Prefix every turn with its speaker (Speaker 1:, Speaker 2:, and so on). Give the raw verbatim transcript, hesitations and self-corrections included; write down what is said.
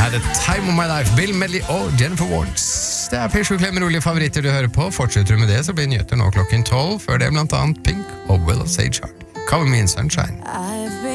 Speaker 1: er det Time of My Life, Bill Medley og Jennifer Warnes. Det er P sju Klem med rolige favoritter du hører på. Fortsetter du med det, så blir nyheter nå klokken tolv. Før det blant annet Pink og Willow Sage Heart. Cover Me in Sunshine.